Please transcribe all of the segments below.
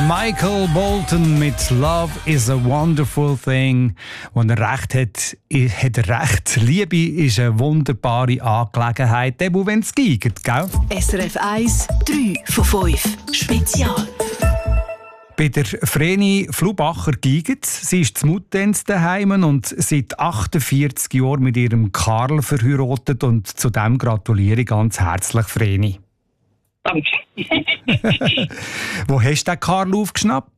Michael Bolton mit Love is a Wonderful Thing. Wenn er recht hat, hat er recht. Liebe ist eine wunderbare Angelegenheit, eben wenn es geigt, gell? SRF 1, 3 von 5. Spezial. Bei der Vreni Flubacher geigt. Sie ist zu Muttenz daheim und seit 48 Jahren mit ihrem Karl verheiratet. Und zu dem gratuliere ich ganz herzlich, Vreni. Danke. Wo hast du den Karl aufgeschnappt?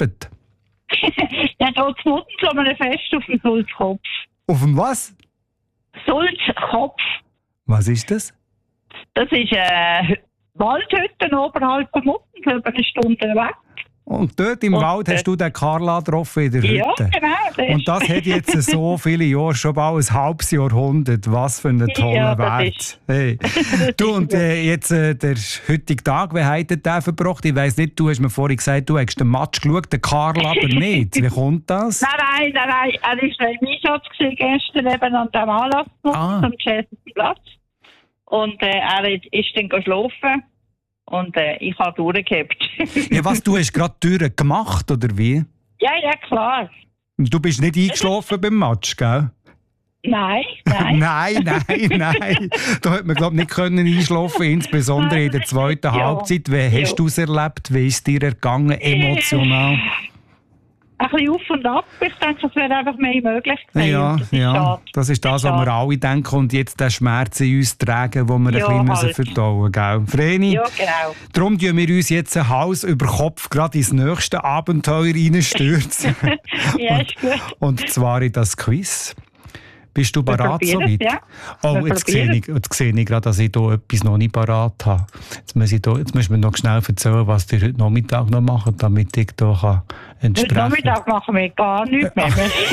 Der hat auch zu Muttens so ein Fest auf dem Sulzkopf. Auf dem was? Sulzkopf. Was ist das? Das ist Waldhütte oberhalb von Muttens, über eine Stunde weg. Und dort im Wald hast du den Karl getroffen in der Hütte? Ja, genau. Und das hat jetzt so viele Jahre, schon bald ein halbes Jahrhundert. Was für einen tollen Wert. Hey. Du, und jetzt der heutige Tag, wie hat der verbracht? Ich weiss nicht, du hast mir vorhin gesagt, du hast den Match geschaut, den Karl aber nicht. Wie kommt das? Nein. Er war im Einsatz gestern eben an dem Anlass am Platz. Und er ist dann geschlafen. Und ich habe durchgehabt. Ja, was, du hast gerade die Türen gemacht, oder wie? Ja, klar. Du bist nicht eingeschlafen beim Match, gell? Nein. nein. Da hätte man, glaube ich, nicht einschlafen können, insbesondere in der zweiten Halbzeit. Wie hast du es erlebt? Wie ist es dir ergangen, emotional? Ein bisschen auf und ab. Ich denke, es wäre einfach mehr möglich gewesen. Ja, das ist das, was wir alle denken. Und jetzt den Schmerz in uns tragen, den wir ein bisschen verdauen müssen. Vreni, ja, genau. Darum tun wir uns jetzt ein Hals über Kopf gerade ins nächste Abenteuer reinstürzen. Ja, ist gut. Und zwar in das Quiz. Bist du bereit soweit? Ja. Oh, jetzt sehe ich gerade, dass ich hier etwas noch nicht bereit habe. Jetzt müssen wir noch schnell erzählen, was ihr heute Nachmittag noch macht, damit ich hier entsprechen kann. Heute Nachmittag machen wir gar nichts mehr.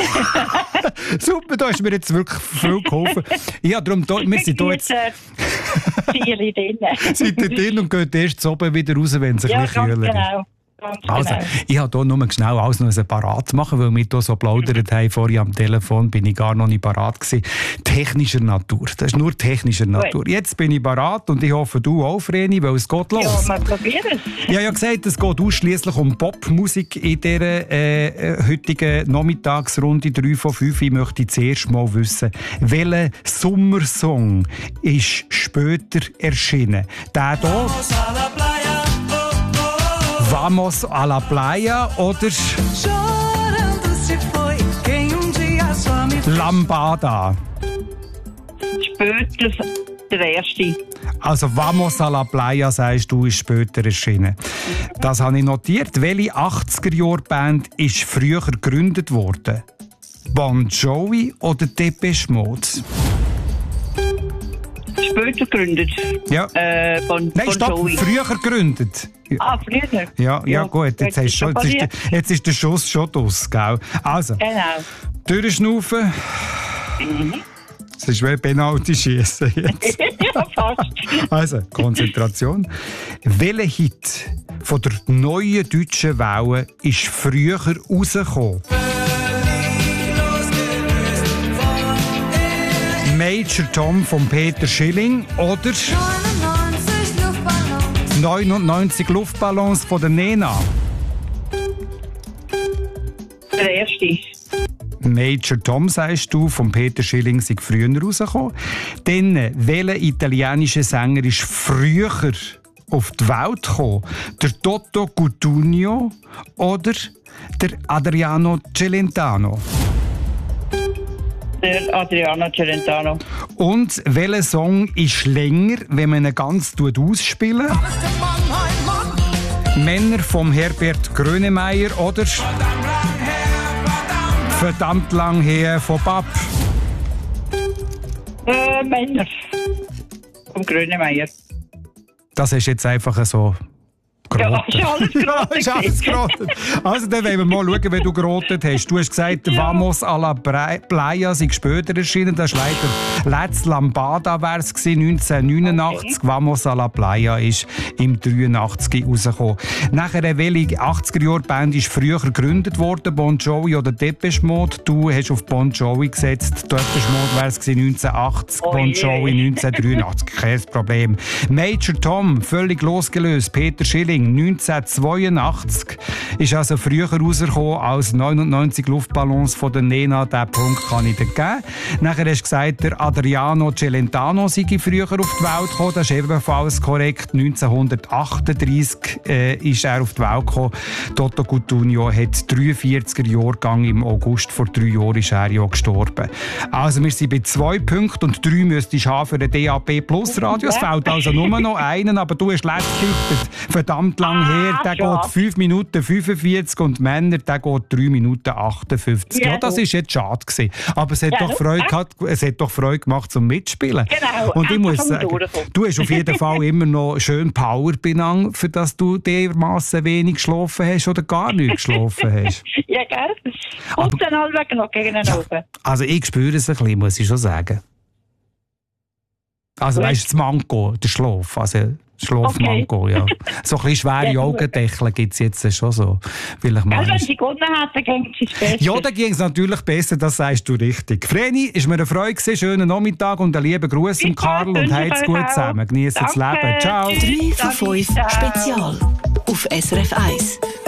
Super, da hast du mir jetzt wirklich viel geholfen. Ja, darum, wir sind hier jetzt... Ziele drin. Seid ihr drin und geht erst zu oben wieder raus, wenn es ein bisschen kühler ist. Genau. Also, ich habe hier nur schnell alles noch parat zu machen, weil wir hier so plaudert haben. Vorhin am Telefon bin ich gar noch nicht parat gewesen. Technischer Natur. Das ist nur technischer Natur. Jetzt bin ich parat und ich hoffe, du auch, Vreni, weil es geht los. Ja, wir probieren es. Ich habe ja gesagt, es geht ausschliesslich um Popmusik in dieser heutigen Nachmittagsrunde 3 von 5. Ich möchte zuerst mal wissen, welcher Sommersong ist später erschienen? Der hier? Vamos a la playa oder Lambada? Später der erste. Also Vamos a la playa, sagst du, ist später erschienen. Das habe ich notiert. Welche 80er-Jahr-Band ist früher gegründet worden? Bon Jovi oder Depeche Mode? Später gegründet. Ja. Bon Jovi. Früher gegründet. Früher? Ja, gut. Jetzt ist der Schuss schon draus, gell? Also, genau. Durchschnaufen. Das ist wie Penalty schießen jetzt. Ja, fast. Also, Konzentration. Welcher Hit von der neuen deutschen Welle ist früher rausgekommen? Major Tom von Peter Schilling oder 99 Luftballons von der Nena? Der erste. Major Tom, sagst du, von Peter Schilling sei früher rausgekommen. Dann, welcher italienische Sänger ist früher auf die Welt gekommen? Der Toto Cutugno oder der Adriano Celentano? Der Adriano Celentano. Und welcher Song ist länger, wenn man ihn ganz ausspielen? Männer vom Herbert Grönemeyer oder Verdammt lang her von Bab? Männer vom Grönemeyer. Das ist jetzt einfach so... Ja, ist alles gerottet. Ist alles gerottet. Also, dann wollen wir mal schauen, wie du gerottet hast. Du hast gesagt, Vamos a la playa sei später erschienen. Das war leider letztes Lambada, wäre es 1989. Okay. Vamos a la playa ist im 83 rausgekommen. Nachher, welche 80er-Jahr-Band ist früher gegründet worden? Bon Jovi oder Depeche Mode? Du hast auf Bon Jovi gesetzt. Depeche Mode wäre es 1980, Bon Jovi 1983. Kein Problem. Major Tom, völlig losgelöst. Peter Schilling Frühling 1982 ist also früher rausgekommen als 99 Luftballons von der Nena. Diesen Punkt kann ich dir geben. Nachher hast du gesagt, der Adriano Celentano sei früher auf die Welt gekommen. Das ist ebenfalls korrekt. 1938 ist er auf die Welt gekommen. Toto Cutugno hat 43er Jahrgang. Im August vor 3 Jahren ist er ja gestorben. Also wir sind bei 2 Punkten und 3 müsstest du haben für den DAB Plus Radio. Es fehlt also nur noch einen, aber du hast letztlich verdammt lang her. Der geht 5 Minuten 45 und Männer, der geht 3 Minuten 58. Ja, das ist jetzt schade gewesen. Aber es hat doch Freude gehabt, es hat doch Freude gemacht zum Mitspielen. Genau. Und ich muss sagen, du hast auf jeden Fall immer noch schön Power benannt, für dass du dermassen wenig geschlafen hast oder gar nicht geschlafen hast. Ja, gell? Und dann halbwegs noch gegen den oben. Also ich spüre es ein bisschen, muss ich schon sagen. Also weißt du, das Manko, der Schlaf, also Schlafmanko, ja. So ein bisschen schwere Augendeckel gibt es jetzt schon so. Wenn sie gewonnen hat, dann ging es besser. Ja, dann ging es natürlich besser, das sagst du richtig. Vreni, ist mir eine Freude gewesen, schönen Nachmittag und einen lieben Gruß an Karl und habt's gut zusammen. Genießt das Leben. Ciao. 3 von 5 Spezial auf SRF 1.